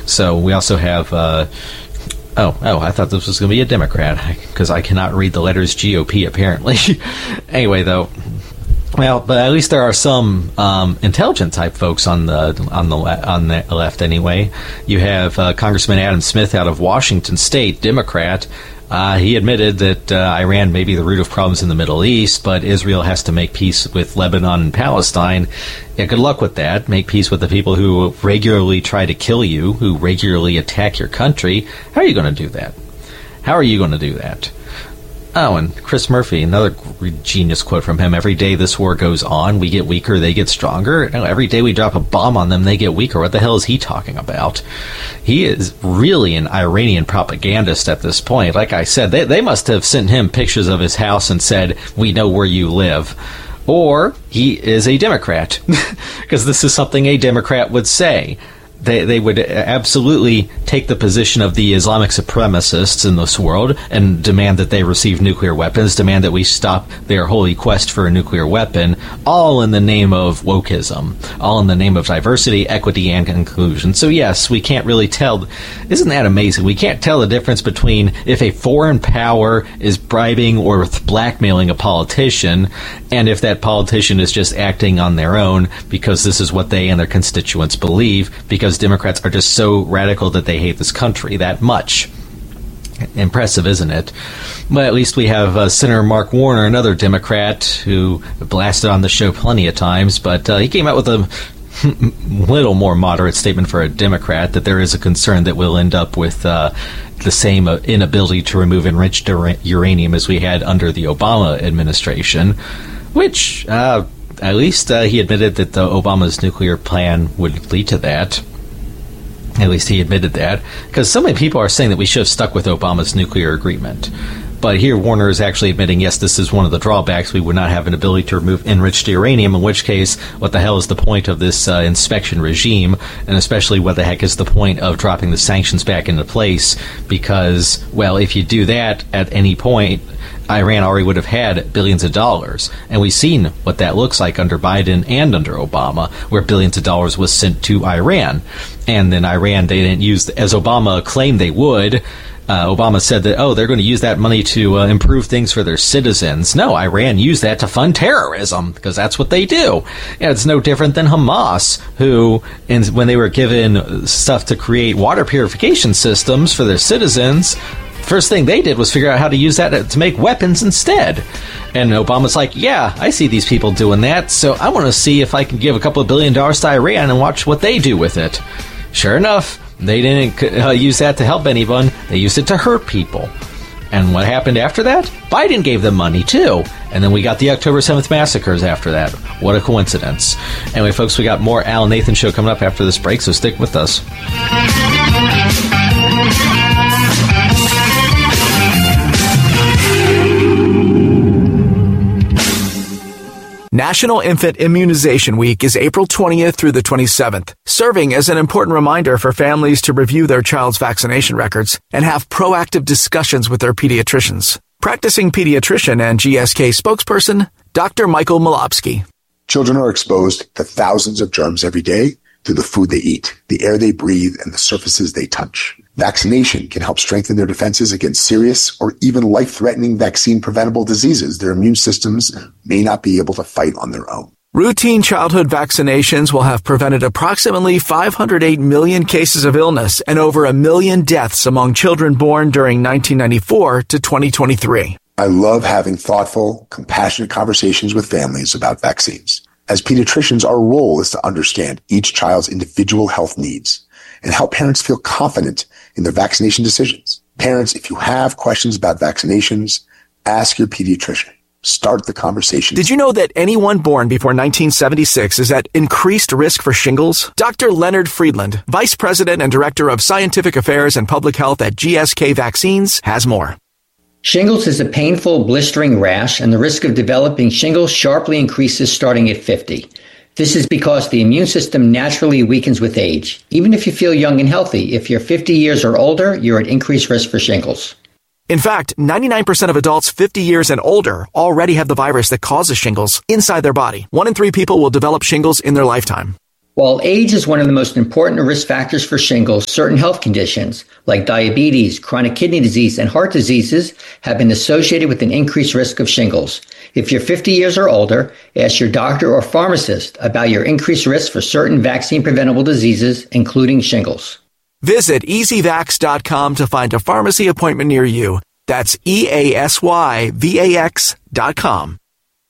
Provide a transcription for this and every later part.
So we also have... I thought this was going to be a Democrat, because I cannot read the letters GOP, apparently. Anyway, though... Well, but at least there are some intelligent type folks on the left anyway. You have Congressman Adam Smith out of Washington State, Democrat. He admitted that Iran may be the root of problems in the Middle East, but Israel has to make peace with Lebanon and Palestine. Yeah, good luck with that. Make peace with the people who regularly try to kill you, who regularly attack your country. How are you going to do that? How are you going to do that? Oh, and Chris Murphy, another genius quote from him. Every day this war goes on, we get weaker, they get stronger. No, every day we drop a bomb on them, they get weaker. What the hell is he talking about? He is really an Iranian propagandist at this point. Like I said, they must have sent him pictures of his house and said, we know where you live. Or he is a Democrat, because this is something a Democrat would say. They would absolutely take the position of the Islamic supremacists in this world and demand that they receive nuclear weapons, demand that we stop their holy quest for a nuclear weapon, all in the name of wokeism, all in the name of diversity, equity, and inclusion. So yes, we can't really tell. Isn't that amazing? We can't tell the difference between if a foreign power is bribing or blackmailing a politician and if that politician is just acting on their own because this is what they and their constituents believe, because Democrats are just so radical that they hate this country that much. Impressive, isn't it? But at least we have Senator Mark Warner, another Democrat who blasted on the show plenty of times, but he came out with a little more moderate statement for a Democrat, that there is a concern that we'll end up with the same inability to remove enriched uranium as we had under the Obama administration, which at least he admitted that Obama's nuclear plan would lead to that. At least he admitted that, because so many people are saying that we should have stuck with Obama's nuclear agreement. But here Warner is actually admitting, yes, this is one of the drawbacks. We would not have an ability to remove enriched uranium, in which case, what the hell is the point of this inspection regime? And especially, what the heck is the point of dropping the sanctions back into place? Because, well, if you do that at any point, Iran already would have had billions of dollars. And we've seen what that looks like under Biden and under Obama, where billions of dollars was sent to Iran. And then Iran, they didn't use, as Obama claimed they would. Obama said that, they're going to use that money to improve things for their citizens. No, Iran used that to fund terrorism, because that's what they do. Yeah, it's no different than Hamas, who, when they were given stuff to create water purification systems for their citizens, first thing they did was figure out how to use that to make weapons instead. And Obama's like, yeah, I see these people doing that, so I want to see if I can give a couple of $1 billion to Iran and watch what they do with it. Sure enough, they didn't use that to help anyone. They used it to hurt people. And what happened after that? Biden gave them money, too. And then we got the October 7th massacres after that. What a coincidence. Anyway, folks, we got more Al Nathan Show coming up after this break, so stick with us. National Infant Immunization Week is April 20th through the 27th, serving as an important reminder for families to review their child's vaccination records and have proactive discussions with their pediatricians. Practicing pediatrician and GSK spokesperson, Dr. Michael Malopsky. Children are exposed to thousands of germs every day through the food they eat, the air they breathe, and the surfaces they touch. Vaccination can help strengthen their defenses against serious or even life-threatening vaccine-preventable diseases their immune systems may not be able to fight on their own. Routine childhood vaccinations will have prevented approximately 508 million cases of illness and over 1 million deaths among children born during 1994 to 2023. I love having thoughtful, compassionate conversations with families about vaccines. As pediatricians, our role is to understand each child's individual health needs and help parents feel confident in their vaccination decisions. Parents, if you have questions about vaccinations, ask your pediatrician. Start the conversation. Did you know that anyone born before 1976 is at increased risk for shingles? Dr. Leonard Friedland, Vice President and Director of Scientific Affairs and Public Health at GSK Vaccines, has more. Shingles is a painful, blistering rash, and the risk of developing shingles sharply increases starting at 50. This is because the immune system naturally weakens with age. Even if you feel young and healthy, if you're 50 years or older, you're at increased risk for shingles. In fact, 99% of adults 50 years and older already have the virus that causes shingles inside their body. 1 in 3 people will develop shingles in their lifetime. While age is one of the most important risk factors for shingles, certain health conditions like diabetes, chronic kidney disease, and heart diseases have been associated with an increased risk of shingles. If you're 50 years or older, ask your doctor or pharmacist about your increased risk for certain vaccine-preventable diseases, including shingles. Visit EasyVax.com to find a pharmacy appointment near you. That's EasyVax.com.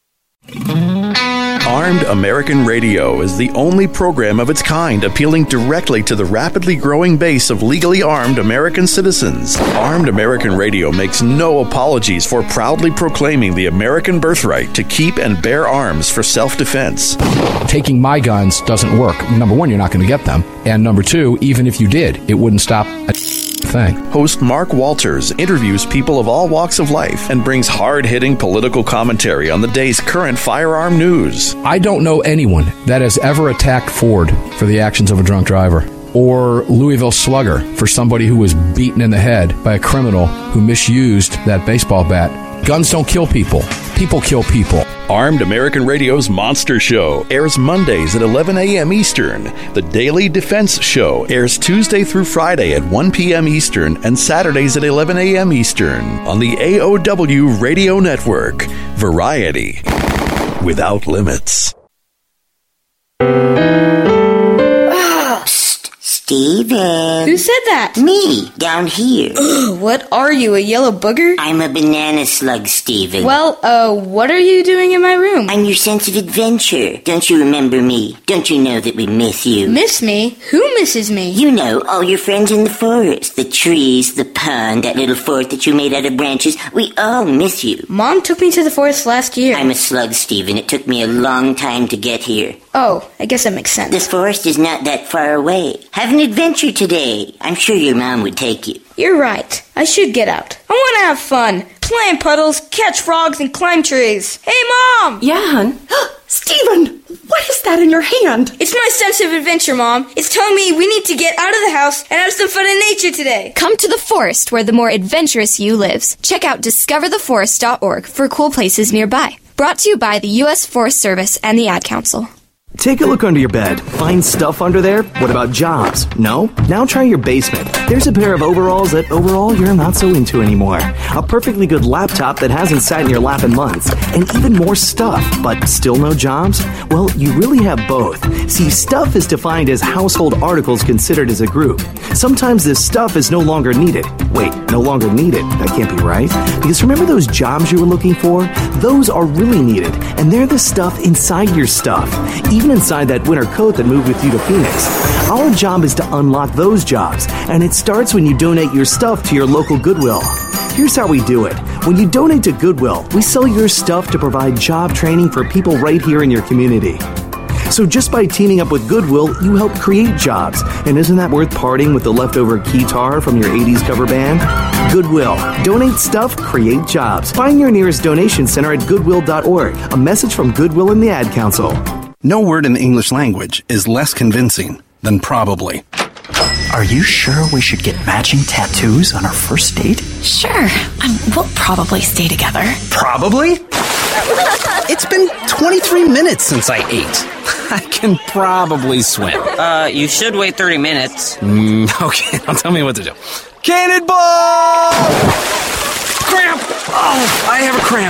Armed American Radio is the only program of its kind appealing directly to the rapidly growing base of legally armed American citizens. Armed American Radio makes no apologies for proudly proclaiming the American birthright to keep and bear arms for self-defense. Taking my guns doesn't work. Number one, you're not going to get them. And number two, even if you did, it wouldn't stop a thing. Host Mark Walters interviews people of all walks of life and brings hard-hitting political commentary on the day's current firearm news. I don't know anyone that has ever attacked Ford for the actions of a drunk driver, or Louisville Slugger for somebody who was beaten in the head by a criminal who misused that baseball bat. Guns don't kill people. People kill people. Armed American Radio's Monster Show airs Mondays at 11 a.m. Eastern. The Daily Defense Show airs Tuesday through Friday at 1 p.m. Eastern and Saturdays at 11 a.m. Eastern on the AOW Radio Network. Variety without limits. Steven. Who said that? Me, down here. What are you, a yellow booger? I'm a banana slug, Steven. Well, what are you doing in my room? I'm your sense of adventure. Don't you remember me? Don't you know that we miss you? Miss me? Who misses me? You know, all your friends in the forest. The trees, the pond, that little fort that you made out of branches. We all miss you. Mom took me to the forest last year. I'm a slug, Steven. It took me a long time to get here. Oh, I guess that makes sense. This forest is not that far away. Have an adventure today. I'm sure your mom would take you. You're right. I should get out. I want to have fun. Play in puddles, catch frogs, and climb trees. Hey, Mom! Yeah, hon? Steven, what is that in your hand? It's my sense of adventure, Mom. It's telling me we need to get out of the house and have some fun in nature today. Come to the forest where the more adventurous you lives. Check out discovertheforest.org for cool places nearby. Brought to you by the U.S. Forest Service and the Ad Council. Take a look under your bed. Find stuff under there? What about jobs? No? Now try your basement. There's a pair of overalls that overall you're not so into anymore. A perfectly good laptop that hasn't sat in your lap in months. And even more stuff, but still no jobs? Well, you really have both. See, stuff is defined as household articles considered as a group. Sometimes this stuff is no longer needed. Wait, no longer needed? That can't be right. Because remember those jobs you were looking for? Those are really needed. And they're the stuff inside your stuff. Even inside that winter coat that moved with you to Phoenix. Our job is to unlock those jobs, and it starts when you donate your stuff to your local Goodwill. Here's how we do it. When you donate to Goodwill, we sell your stuff to provide job training for people right here in your community. So just by teaming up with Goodwill, you help create jobs. And isn't that worth parting with the leftover guitar from your 80s cover band? Goodwill. Donate stuff, create jobs. Find your nearest donation center at goodwill.org. A message from Goodwill and the Ad Council. No word in the English language is less convincing than probably. Are you sure we should get matching tattoos on our first date? Sure. We'll probably stay together. Probably? It's been 23 minutes since I ate. I can probably swim. You should wait 30 minutes. Okay, now tell me what to do. Cannonball! Cramp! Oh, I have a cramp.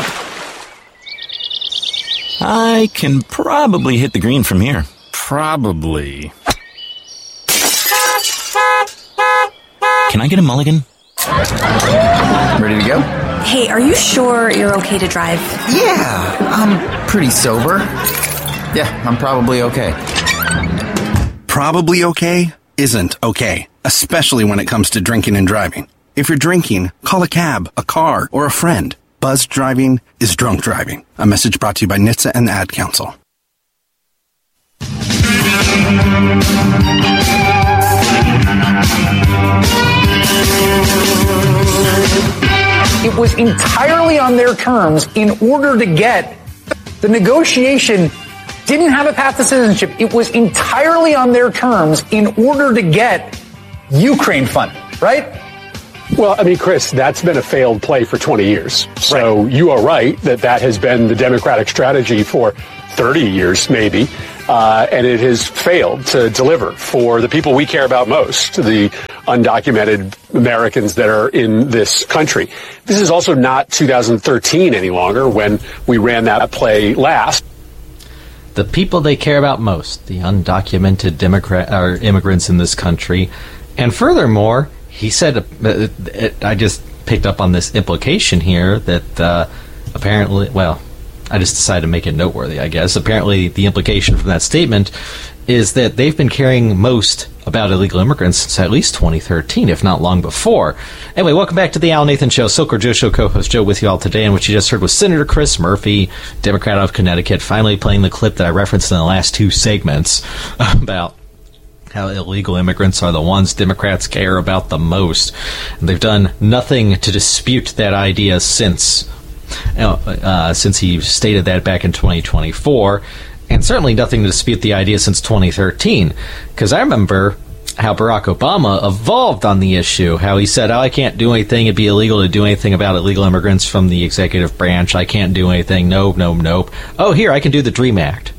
I can probably hit the green from here. Probably. Can I get a mulligan? Ready to go? Hey, are you sure you're okay to drive? Yeah, I'm pretty sober. Yeah, I'm probably okay. Probably okay isn't okay, especially when it comes to drinking and driving. If you're drinking, call a cab, a car, or a friend. Buzzed driving is drunk driving. A message brought to you by NHTSA and the Ad Council. It was entirely on their terms in order to get the negotiation. Didn't have a path to citizenship. It was entirely on their terms in order to get Ukraine funding, right? Well, I mean, Chris, that's been a failed play for 20 years. So you are right that has been the Democratic strategy for 30 years, maybe. and it has failed to deliver for the people we care about most, the undocumented Americans that are in this country. This is also not 2013 any longer when we ran that play last. The people they care about most, the undocumented immigrants in this country. And furthermore, he said, I just picked up on this implication here that apparently, well, I just decided to make it noteworthy, I guess. Apparently, the implication from that statement is that they've been caring most about illegal immigrants since at least 2013, if not long before. Anyway, welcome back to the Al Nathan Show. Silker Joe Show co-host Joe with you all today, and what you just heard was Senator Chris Murphy, Democrat out of Connecticut, finally playing the clip that I referenced in the last two segments about how illegal immigrants are the ones Democrats care about the most. And they've done nothing to dispute that idea since he stated that back in 2024. And certainly nothing to dispute the idea since 2013, because I remember how Barack Obama evolved on the issue, how he said, I can't do anything, it'd be illegal to do anything about illegal immigrants from the executive branch, I can't do anything, nope. Oh, here, I can do the DREAM Act.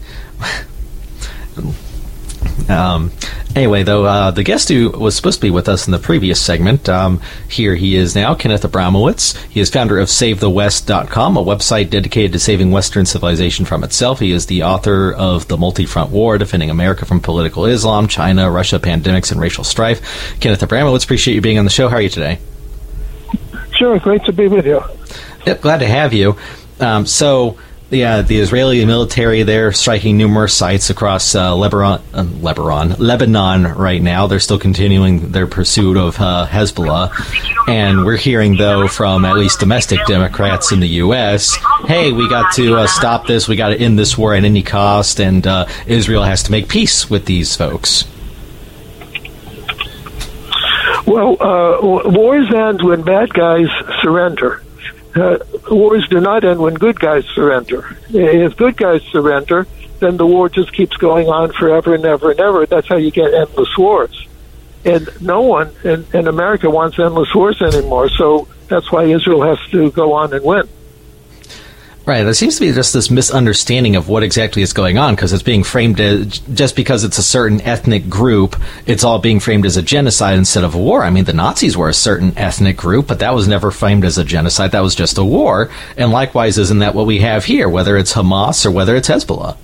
Anyway, though, the guest who was supposed to be with us in the previous segment, here he is now, Kenneth Abramowitz. He is founder of SaveTheWest.com, a website dedicated to saving Western civilization from itself. He is the author of The Multi-Front War, Defending America from Political Islam, China, Russia, Pandemics, and Racial Strife. Kenneth Abramowitz, appreciate you being on the show. How are you today? Sure, great to be with you. Yep, glad to have you. The Israeli military, they're striking numerous sites across Lebanon right now. They're still continuing their pursuit of Hezbollah. And we're hearing, though, from at least domestic Democrats in the U.S., hey, we got to stop this, we got to end this war at any cost, and Israel has to make peace with these folks. Well, wars end when bad guys surrender. Wars do not end when good guys surrender. If good guys surrender, then the war just keeps going on forever and ever and ever. That's how you get endless wars. And no one in America wants endless wars anymore, so that's why Israel has to go on and win. Right, there seems to be just this misunderstanding of what exactly is going on, because it's being framed as, just because it's a certain ethnic group, it's all being framed as a genocide instead of a war. I mean, the Nazis were a certain ethnic group, but that was never framed as a genocide, that was just a war. And likewise, isn't that what we have here, whether it's Hamas or whether it's Hezbollah?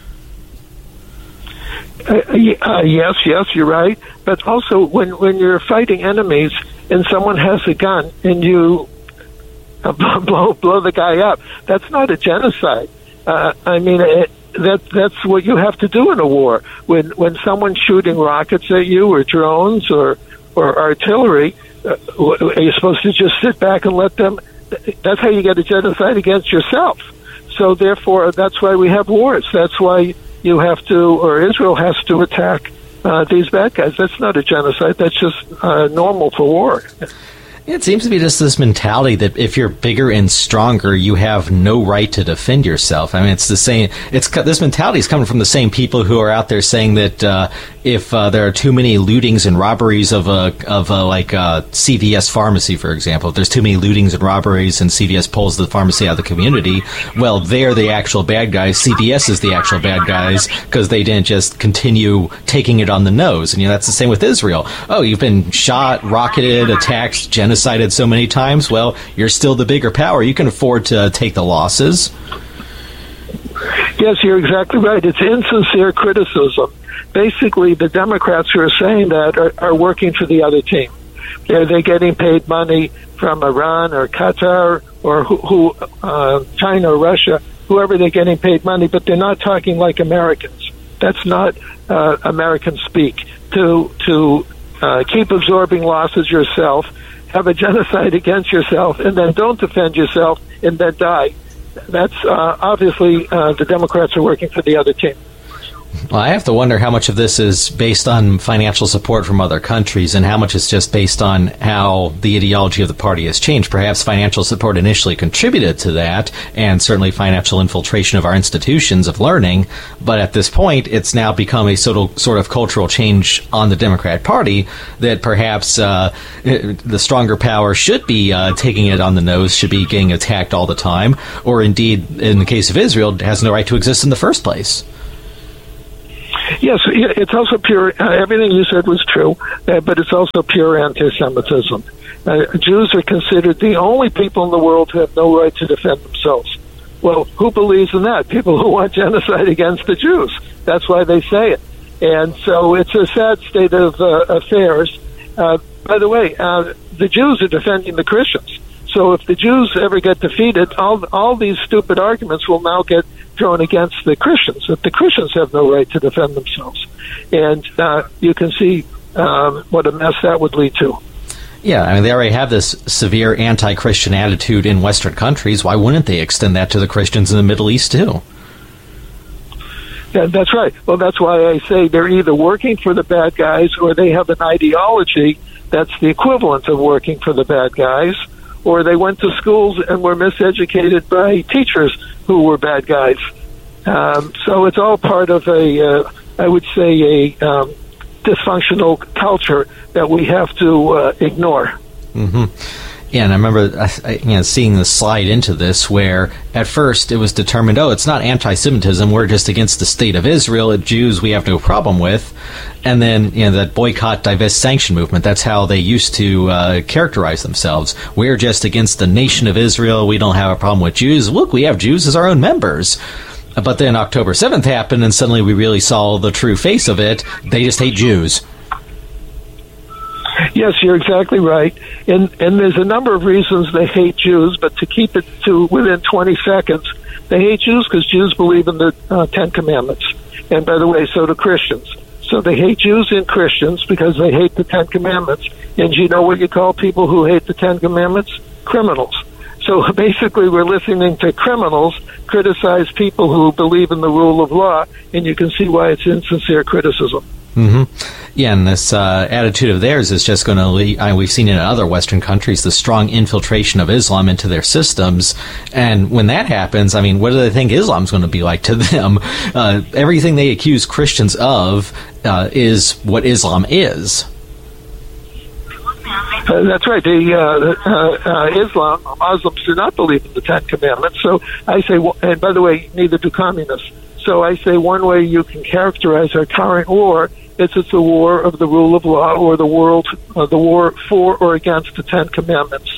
Yes, you're right. But also, when you're fighting enemies and someone has a gun and you blow the guy up, that's not a genocide. I mean, that's what you have to do in a war. When someone's shooting rockets at you, or drones, or artillery, are you supposed to just sit back and let them? That's how you get a genocide against yourself. So therefore, that's why we have wars. That's why you have to, or Israel has to attack these bad guys. That's not a genocide. That's just normal for war. It seems to be just this mentality that if you're bigger and stronger, you have no right to defend yourself. I mean, it's the same. This mentality is coming from the same people who are out there saying that if there are too many lootings and robberies of CVS pharmacy, for example, if there's too many lootings and robberies and CVS pulls the pharmacy out of the community, well, they're the actual bad guys. CVS is the actual bad guys because they didn't just continue taking it on the nose. And that's the same with Israel. Oh, you've been shot, rocketed, attacked, genocided so many times. Well, you're still the bigger power. You can afford to take the losses. Yes, you're exactly right. It's insincere criticism. Basically, the Democrats who are saying that are working for the other team. They're getting paid money from Iran or Qatar or China or Russia, whoever they're getting paid money, but they're not talking like Americans. That's not American speak. To keep absorbing losses yourself, have a genocide against yourself, and then don't defend yourself, and then die. That's obviously the Democrats are working for the other team. Well, I have to wonder how much of this is based on financial support from other countries and how much is just based on how the ideology of the party has changed. Perhaps financial support initially contributed to that, and certainly financial infiltration of our institutions of learning, but at this point, it's now become a sort of cultural change on the Democrat Party that perhaps the stronger power should be taking it on the nose, should be getting attacked all the time, or indeed, in the case of Israel, has no right to exist in the first place. Yes, it's also pure. Everything you said was true, but it's also pure anti-Semitism. Jews are considered the only people in the world who have no right to defend themselves. Well, who believes in that? People who want genocide against the Jews. That's why they say it. And so it's a sad state of affairs. By the way, the Jews are defending the Christians. So if the Jews ever get defeated, all these stupid arguments will now get thrown against the Christians, that the Christians have no right to defend themselves. And you can see what a mess that would lead to. Yeah, I mean, they already have this severe anti-Christian attitude in Western countries. Why wouldn't they extend that to the Christians in the Middle East, too? Yeah, that's right. Well, that's why I say they're either working for the bad guys or they have an ideology that's the equivalent of working for the bad guys, or they went to schools and were miseducated by teachers who were bad guys. So it's all part of I would say, a dysfunctional culture that we have to ignore. Mm-hmm. Yeah, and I remember seeing the slide into this where at first it was determined, it's not anti-Semitism, we're just against the state of Israel. Jews we have no problem with. And then, that boycott, divest, sanction movement, that's how they used to characterize themselves. We're just against the nation of Israel. We don't have a problem with Jews. Look, we have Jews as our own members. But then October 7th happened, and suddenly we really saw the true face of it. They just hate Jews. Yes, you're exactly right. And there's a number of reasons they hate Jews, but to keep it to within 20 seconds, they hate Jews because Jews believe in the Ten Commandments. And by the way, so do Christians. So they hate Jews and Christians because they hate the Ten Commandments. And you know what you call people who hate the Ten Commandments? Criminals. So basically we're listening to criminals criticize people who believe in the rule of law, and you can see why it's insincere criticism. Mm-hmm. Yeah, and this attitude of theirs is just going to lead, we've seen it in other Western countries, the strong infiltration of Islam into their systems. And when that happens, what do they think Islam's going to be like to them? Everything they accuse Christians of is what Islam is. That's right. Islam, Muslims do not believe in the Ten Commandments. So I say, and by the way, neither do communists. So I say one way you can characterize our current war is it's a war of the rule of law, or the war for or against the Ten Commandments.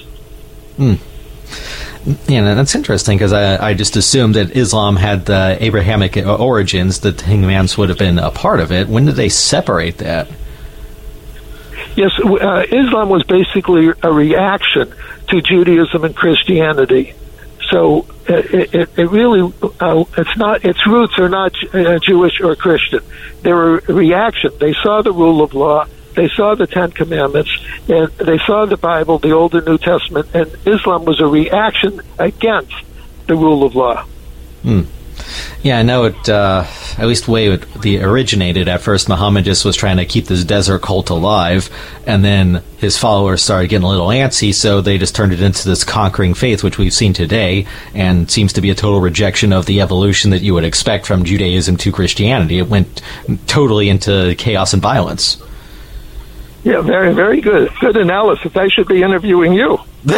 Yeah, that's interesting because I just assumed that Islam had the Abrahamic origins, that the Ten Commandments would have been a part of it. When did they separate that? Yes, Islam was basically a reaction to Judaism and Christianity. So it really, its roots are not Jewish or Christian. They were a reaction. They saw the rule of law, they saw the Ten Commandments, and they saw the Bible, the Old and New Testament, and Islam was a reaction against the rule of law. Yeah, I know it, at least the way it originated. At first, Muhammad just was trying to keep this desert cult alive, and then his followers started getting a little antsy, so they just turned it into this conquering faith, which we've seen today, and seems to be a total rejection of the evolution that you would expect from Judaism to Christianity. It went totally into chaos and violence. Yeah, very, very good. Good analysis. I should be interviewing you.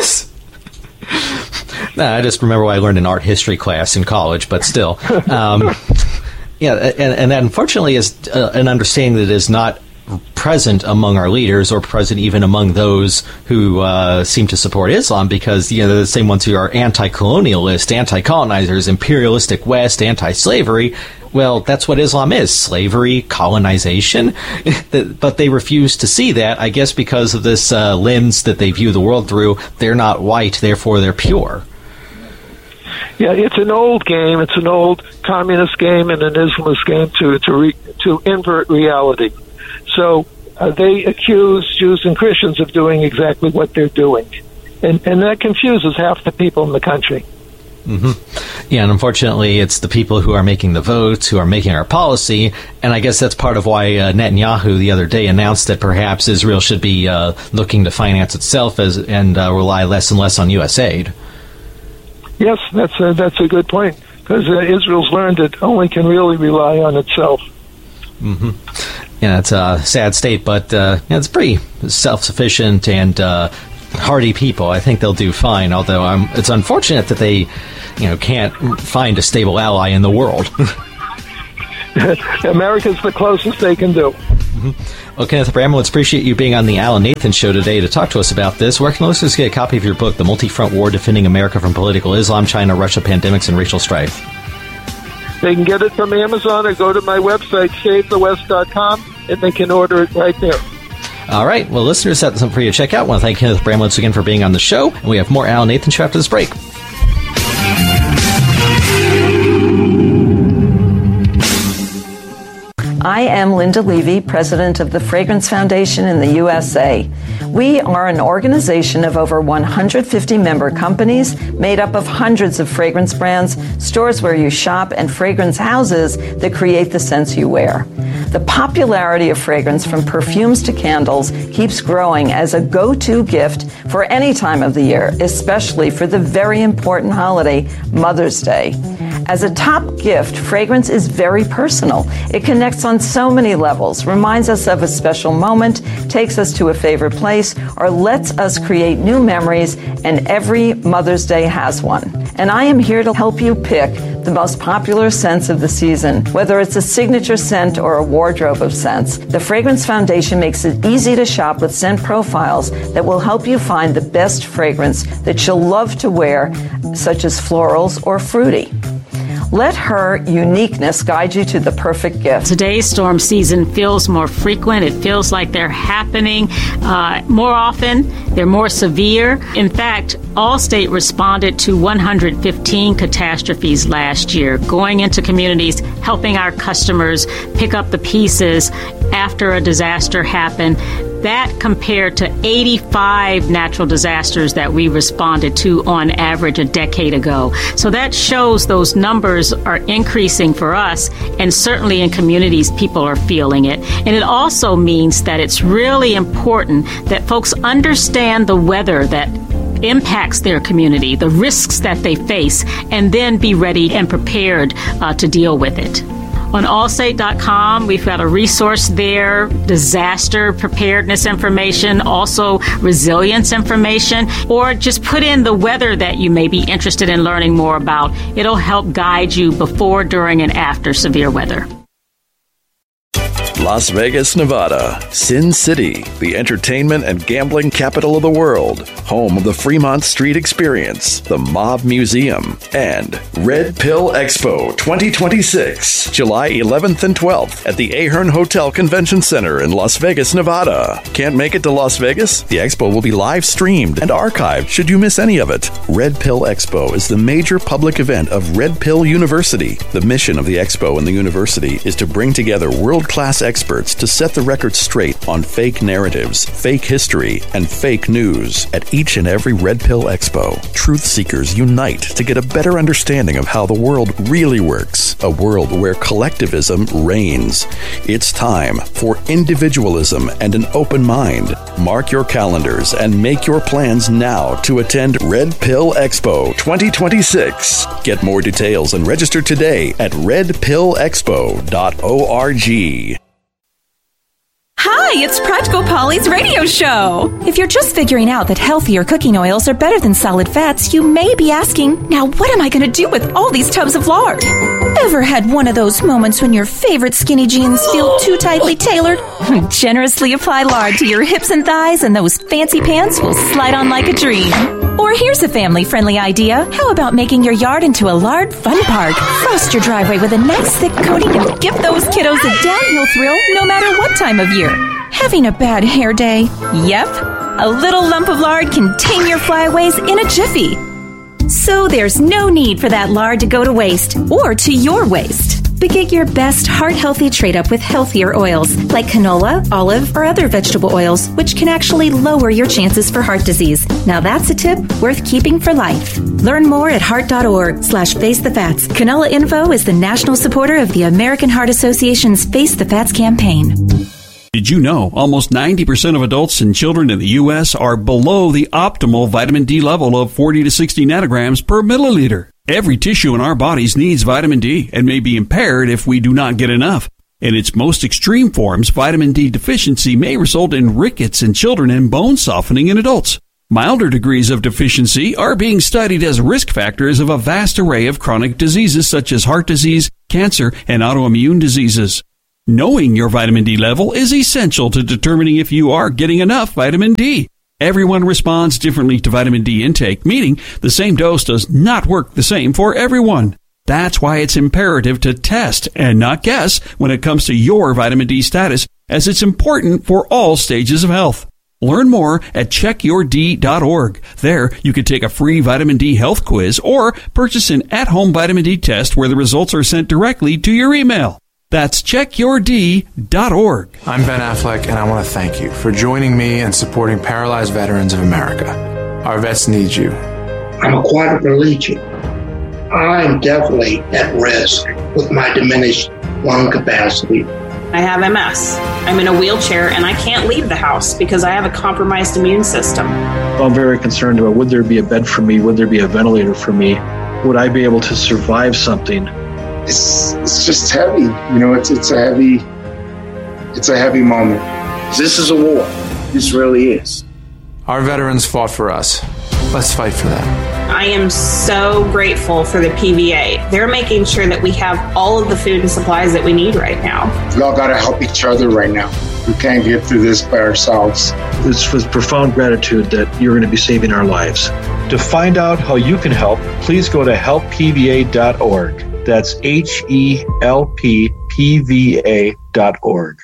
I just remember what I learned in art history class in college, but still. Yeah, and that unfortunately is an understanding that is not present among our leaders or present even among those who seem to support Islam, because they're the same ones who are anti-colonialist, anti-colonizers, imperialistic West, anti-slavery. Well, that's what Islam is, slavery, colonization. But they refuse to see that, I guess because of this lens that they view the world through. They're not white, therefore they're pure. Yeah, it's an old game. It's an old communist game and an Islamist game to invert reality. So they accuse Jews and Christians of doing exactly what they're doing. And that confuses half the people in the country. Mm-hmm. Yeah, and unfortunately, it's the people who are making the votes, who are making our policy, and I guess that's part of why Netanyahu the other day announced that perhaps Israel should be looking to finance itself and rely less and less on U.S. aid. Yes, that's a good point, because Israel's learned it only can really rely on itself. Mm-hmm. Yeah, it's a sad state, but it's pretty self-sufficient and hardy people. I think they'll do fine, although it's unfortunate that they can't find a stable ally in the world. America's the closest they can do. Well, Kenneth Bramlett, appreciate you being on the Alan Nathan Show today to talk to us about this. Where can listeners get a copy of your book, The Multi-Front War, Defending America from Political Islam, China, Russia, Pandemics, and Racial Strife? They can get it from Amazon or go to my website, SaveTheWest.com, and they can order it right there. All right. Well, listeners, that's something for you to check out. I want to thank Kenneth Bramlett again for being on the show. And we have more Alan Nathan Show after this break. I am Linda Levy, president of the Fragrance Foundation in the USA. We are an organization of over 150 member companies made up of hundreds of fragrance brands, stores where you shop, and fragrance houses that create the scents you wear. The popularity of fragrance, from perfumes to candles, keeps growing as a go-to gift for any time of the year, especially for the very important holiday, Mother's Day. As a top gift, fragrance is very personal. It connects on so many levels, reminds us of a special moment, takes us to a favorite place, or lets us create new memories, and every Mother's Day has one. And I am here to help you pick the most popular scents of the season, whether it's a signature scent or a wardrobe of scents. The Fragrance Foundation makes it easy to shop with scent profiles that will help you find the best fragrance that you'll love to wear, such as florals or fruity. Let her uniqueness guide you to the perfect gift. Today's storm season feels more frequent. It feels like they're happening more often. They're more severe. In fact, Allstate responded to 115 catastrophes last year, going into communities, helping our customers pick up the pieces after a disaster happened. That compared to 85 natural disasters that we responded to on average a decade ago. So that shows those numbers are increasing for us, and certainly in communities people are feeling it. And it also means that it's really important that folks understand the weather that impacts their community, the risks that they face, and then be ready and prepared to deal with it. On Allstate.com, we've got a resource there, disaster preparedness information, also resilience information, or just put in the weather that you may be interested in learning more about. It'll help guide you before, during, and after severe weather. Las Vegas, Nevada, Sin City, the entertainment and gambling capital of the world, home of the Fremont Street Experience, the Mob Museum, and Red Pill Expo 2026, July 11th and 12th at the Ahern Hotel Convention Center in Las Vegas, Nevada. Can't make it to Las Vegas? The expo will be live streamed and archived should you miss any of it. Red Pill Expo is the major public event of Red Pill University. The mission of the expo and the university is to bring together world-class experts to set the record straight on fake narratives, fake history, and fake news. At each and every Red Pill Expo, truth seekers unite to get a better understanding of how the world really works, a world where collectivism reigns. It's time for individualism and an open mind. Mark your calendars and make your plans now to attend Red Pill Expo 2026. Get more details and register today at redpillexpo.org. Hi, it's Practical Polly's radio show. If you're just figuring out that healthier cooking oils are better than solid fats, you may be asking, now what am I going to do with all these tubs of lard? Ever had one of those moments when your favorite skinny jeans feel too tightly tailored? Generously apply lard to your hips and thighs, and those fancy pants will slide on like a dream. Or here's a family-friendly idea. How about making your yard into a lard fun park? Frost your driveway with a nice thick coating and give those kiddos a downhill thrill no matter what time of year. Having a bad hair day? Yep. A little lump of lard can tame your flyaways in a jiffy. So there's no need for that lard to go to waste or to your waste. But get your best heart-healthy trade-up with healthier oils like canola, olive, or other vegetable oils, which can actually lower your chances for heart disease. Now that's a tip worth keeping for life. Learn more at heart.org/FaceTheFats. Canola Info is the national supporter of the American Heart Association's Face the Fats campaign. Did you know almost 90% of adults and children in the U.S. are below the optimal vitamin D level of 40 to 60 nanograms per milliliter? Every tissue in our bodies needs vitamin D and may be impaired if we do not get enough. In its most extreme forms, vitamin D deficiency may result in rickets in children and bone softening in adults. Milder degrees of deficiency are being studied as risk factors of a vast array of chronic diseases such as heart disease, cancer, and autoimmune diseases. Knowing your vitamin D level is essential to determining if you are getting enough vitamin D. Everyone responds differently to vitamin D intake, meaning the same dose does not work the same for everyone. That's why it's imperative to test and not guess when it comes to your vitamin D status, as it's important for all stages of health. Learn more at checkyourd.org. There, you can take a free vitamin D health quiz or purchase an at-home vitamin D test where the results are sent directly to your email. That's checkyourd.org. I'm Ben Affleck, and I want to thank you for joining me and supporting Paralyzed Veterans of America. Our vets need you. I'm a quadriplegic. I'm definitely at risk with my diminished lung capacity. I have MS. I'm in a wheelchair, and I can't leave the house because I have a compromised immune system. I'm very concerned about would there be a bed for me? Would there be a ventilator for me? Would I be able to survive something? It's just heavy, it's a heavy moment. This is a war. This really is. Our veterans fought for us. Let's fight for them. I am so grateful for the PVA. They're making sure that we have all of the food and supplies that we need right now. We all got to help each other right now. We can't get through this by ourselves. It's with profound gratitude that you're going to be saving our lives. To find out how you can help, please go to helppva.org. That's HELPPVA.org.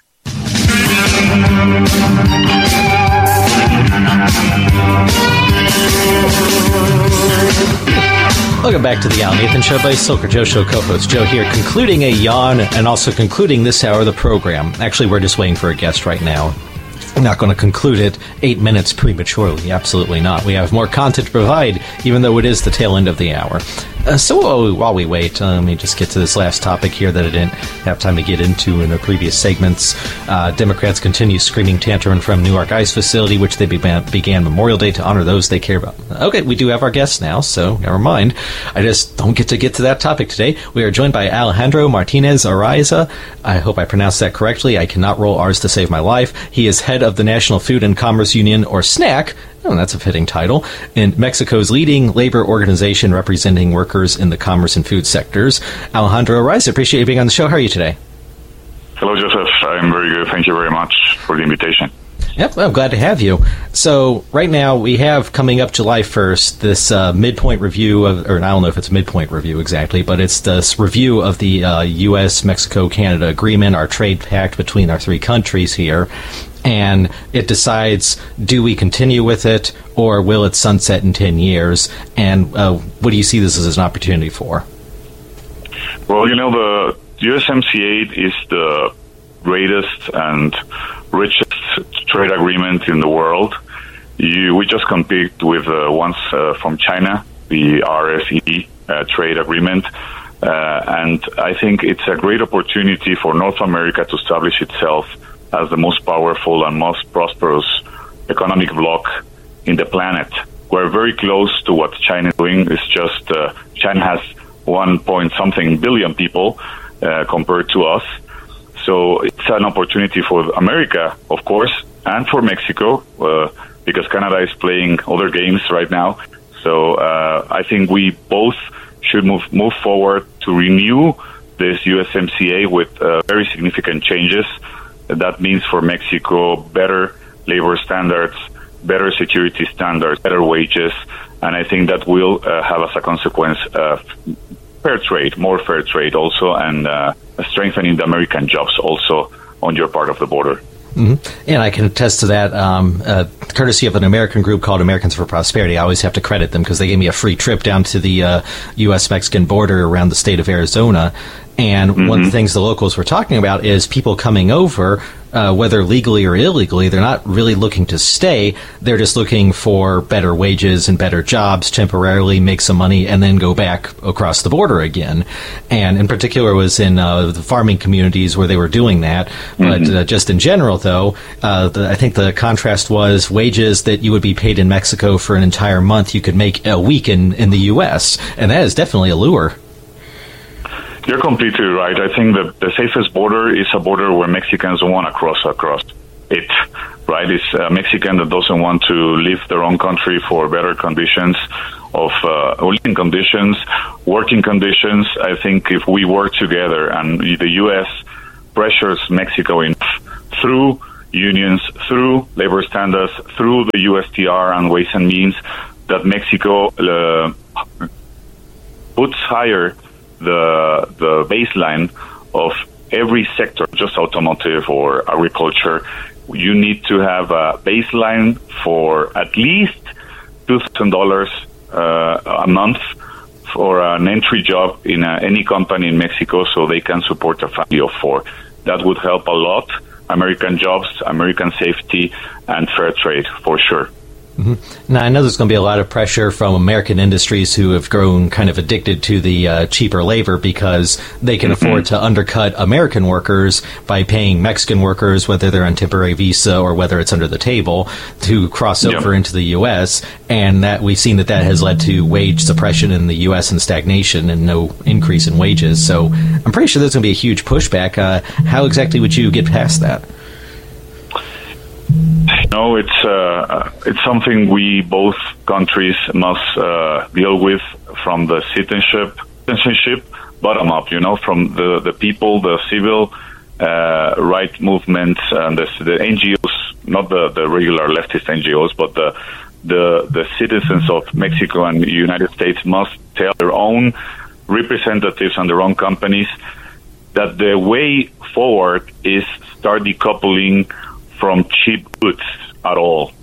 Welcome back to the Al Nathan Show by Silker Joe Show co-host Joe here, concluding a yawn and also concluding this hour of the program. Actually, we're just waiting for a guest right now. I'm not going to conclude it 8 minutes prematurely. Absolutely not. We have more content to provide, even though it is the tail end of the hour. So while we wait, let me just get to this last topic here that I didn't have time to get into in the previous segments. Democrats continue screaming tantrum from Newark ICE facility, which they began Memorial Day to honor those they care about. Okay, we do have our guests now, so never mind. I just don't get to that topic today. We are joined by Alejandro Martinez Araiza. I hope I pronounced that correctly. I cannot roll R's to save my life. He is head of the National Food and Commerce Union, or SNAC. Oh, that's a fitting title. In Mexico's leading labor organization representing workers in the commerce and food sectors. Alejandro Araiza, appreciate you being on the show. How are you today? Hello, Joseph. I'm very good. Thank you very much for the invitation. Yep, I'm glad to have you. So right now we have coming up July 1st this midpoint review of, or I don't know if it's a midpoint review exactly, but it's this review of the U.S., Mexico, Canada agreement, our trade pact between our three countries here. And it decides, do we continue with it, or will it sunset in 10 years? And what do you see this as an opportunity for? Well, the USMCA is the greatest and richest trade agreement in the world. We just compete with ones from China, the RCEP trade agreement. And I think it's a great opportunity for North America to establish itself as the most powerful and most prosperous economic bloc in the planet. We're very close to what China is doing. It's just China has 1.something billion people compared to us. So it's an opportunity for America, of course, and for Mexico, because Canada is playing other games right now. So I think we both should move forward to renew this USMCA with very significant changes. That means for Mexico, better labor standards, better security standards, better wages, and I think that will have as a consequence fair trade, more fair trade also, and strengthening the American jobs also on your part of the border. Mm-hmm. And I can attest to that, courtesy of an American group called Americans for Prosperity. I always have to credit them because they gave me a free trip down to the U.S.-Mexican border around the state of Arizona. And one of the things the locals were talking about is people coming over, whether legally or illegally, they're not really looking to stay. They're just looking for better wages and better jobs, temporarily make some money, and then go back across the border again. And in particular was in the farming communities where they were doing that. But just in general, though, I think the contrast was wages that you would be paid in Mexico for an entire month, you could make a week in the U.S., and that is definitely a lure. You're completely right. I think the safest border is a border where Mexicans don't want to cross across it, right? It's a Mexican that doesn't want to leave their own country for better conditions of living conditions, working conditions. I think if we work together and the U.S. pressures Mexico through unions, through labor standards, through the USTR and Ways and Means, that Mexico puts higher the baseline of every sector, just automotive or agriculture. You need to have a baseline for at least $2,000 a month for an entry job in any company in Mexico, so they can support a family of four. That would help a lot. American jobs, American safety, and fair trade, for sure. Mm-hmm. Now, I know there's going to be a lot of pressure from American industries who have grown kind of addicted to the cheaper labor because they can afford to undercut American workers by paying Mexican workers, whether they're on temporary visa or whether it's under the table, to cross over into the U.S. And that we've seen that has led to wage suppression in the U.S. and stagnation and no increase in wages. So I'm pretty sure there's going to be a huge pushback. How exactly would you get past that? No, it's something we both countries must deal with from the citizenship bottom up. From the people, the civil right movements, and the NGOs, not the regular leftist NGOs, but the citizens of Mexico and the United States must tell their own representatives and their own companies that the way forward is start decoupling from cheap goods at all.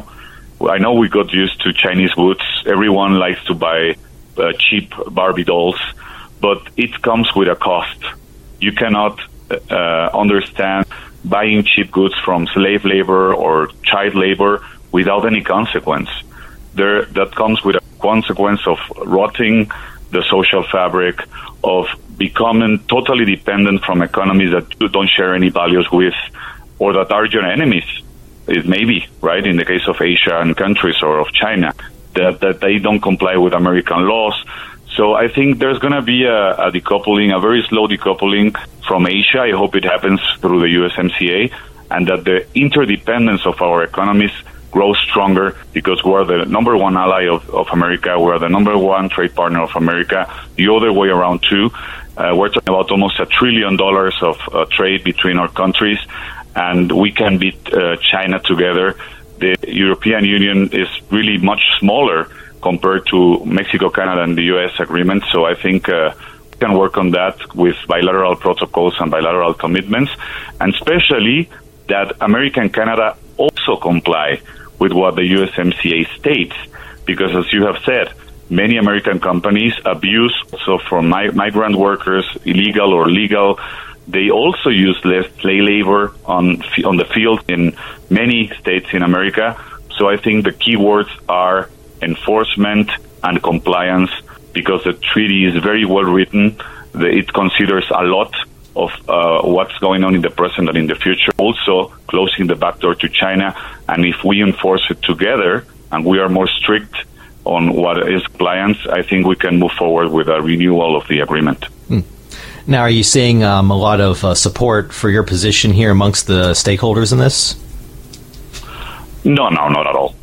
I know we got used to Chinese goods. Everyone likes to buy cheap Barbie dolls, but it comes with a cost. You cannot understand buying cheap goods from slave labor or child labor without any consequence. That comes with a consequence of rotting the social fabric, of becoming totally dependent from economies that you don't share any values with, or that are your enemies, is maybe, right, in the case of Asia and countries or of China, that they don't comply with American laws. So I think there's going to be a decoupling, a very slow decoupling from Asia. I hope it happens through the USMCA, and that the interdependence of our economies grows stronger, because we're the number one ally of America. We're the number one trade partner of America. The other way around, too. We're talking about almost $1 trillion of trade between our countries, and we can beat China together. The European Union is really much smaller compared to Mexico, Canada, and the U.S. agreement. So I think we can work on that with bilateral protocols and bilateral commitments, and especially that America and Canada also comply with what the USMCA states, because as you have said, many American companies abuse also from migrant workers, illegal or legal. They also use slave labor on the field in many states in America. So I think the key words are enforcement and compliance, because the treaty is very well written. It considers a lot of what's going on in the present and in the future, also closing the back door to China. And if we enforce it together and we are more strict on what is compliance, I think we can move forward with a renewal of the agreement. Now, are you seeing a lot of support for your position here amongst the stakeholders in this? No, not at all.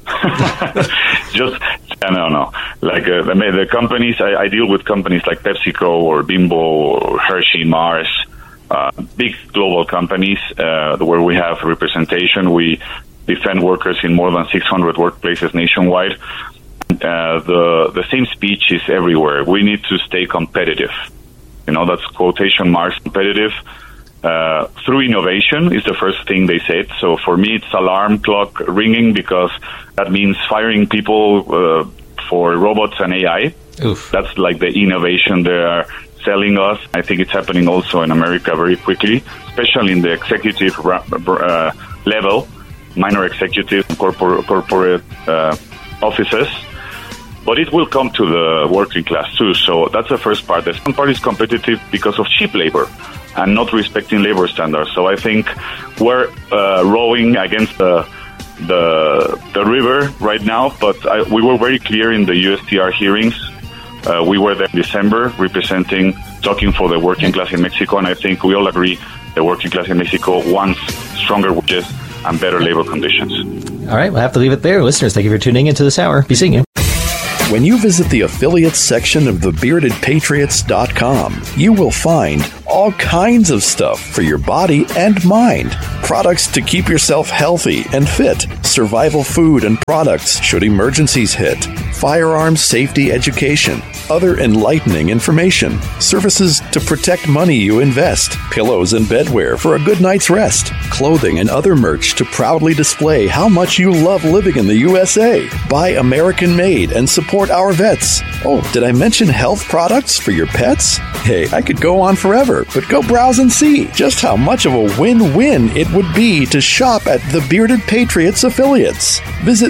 No. Like the companies, I deal with companies like PepsiCo or Bimbo or Hershey, Mars, big global companies where we have representation. We defend workers in more than 600 workplaces nationwide. The same speech is everywhere. We need to stay competitive. That's quotation marks, competitive. Through innovation is the first thing they said. So for me, it's alarm clock ringing, because that means firing people for robots and AI. Oof. That's like the innovation they are selling us. I think it's happening also in America very quickly, especially in the executive level, minor executive, corporate offices. But it will come to the working class too. So that's the first part. The second part is competitive because of cheap labor and not respecting labor standards. So I think we're rowing against the river right now. But we were very clear in the USTR hearings. We were there in December talking for the working class in Mexico. And I think we all agree the working class in Mexico wants stronger wages and better labor conditions. All right, we'll have to leave it there. Listeners, thank you for tuning into this hour. Be seeing you. When you visit the affiliates section of thebeardedpatriots.com, you will find all kinds of stuff for your body and mind. Products to keep yourself healthy and fit, survival food and products should emergencies hit, firearms safety education, other enlightening information, services to protect money you invest, pillows and bedwear for a good night's rest, clothing and other merch to proudly display how much you love living in the USA. Buy American made and support our vets. Oh, did I mention health products for your pets? Hey, I could go on forever, but go browse and see just how much of a win-win it would be to shop at the Bearded Patriots affiliates. Visit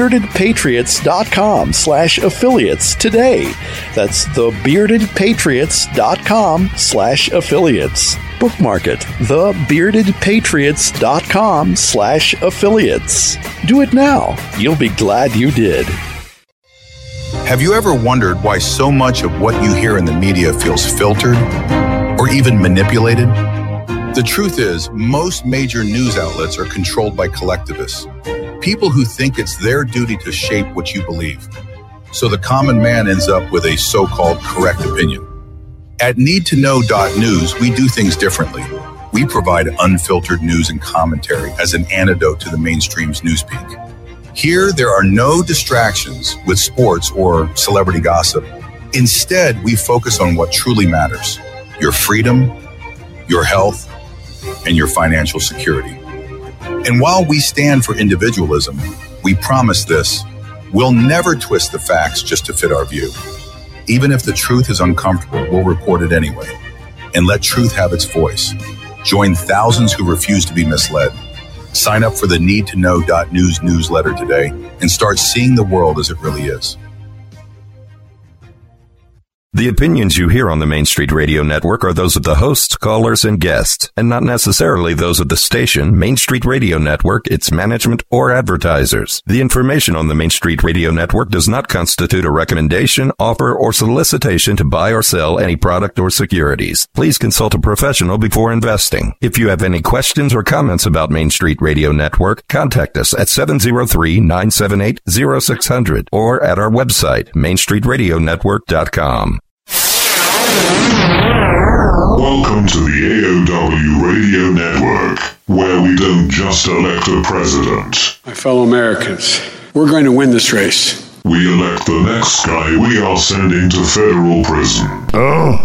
thebeardedpatriots.com/affiliates today. That's thebeardedpatriots.com/affiliates. Bookmark it, thebeardedpatriots.com/affiliates. Do it now. You'll be glad you did. Have you ever wondered why so much of what you hear in the media feels filtered or even manipulated? The truth is, most major news outlets are controlled by collectivists, people who think it's their duty to shape what you believe. So the common man ends up with a so-called correct opinion. At NeedToKnow.News, we do things differently. We provide unfiltered news and commentary as an antidote to the mainstream's newspeak. Here, there are no distractions with sports or celebrity gossip. Instead, we focus on what truly matters: your freedom, your health, and your financial security. And while we stand for individualism, we promise this: we'll never twist the facts just to fit our view. Even if the truth is uncomfortable, we'll report it anyway and let truth have its voice. Join thousands who refuse to be misled. Sign up for the NeedToKnow.News newsletter today and start seeing the world as it really is. The opinions you hear on the Main Street Radio Network are those of the hosts, callers, and guests, and not necessarily those of the station, Main Street Radio Network, its management, or advertisers. The information on the Main Street Radio Network does not constitute a recommendation, offer, or solicitation to buy or sell any product or securities. Please consult a professional before investing. If you have any questions or comments about Main Street Radio Network, contact us at 703-978-0600 or at our website, mainstreetradionetwork.com. Welcome to the AOW Radio Network, where we don't just elect a president. My fellow Americans, we're going to win this race. We elect the next guy we are sending to federal prison. Oh.